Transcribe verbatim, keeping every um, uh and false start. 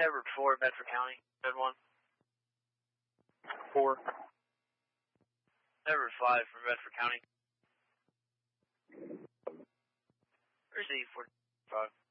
Edward four, Bedford County. Red one. Four. Edward five from Bedford County. Receive four five.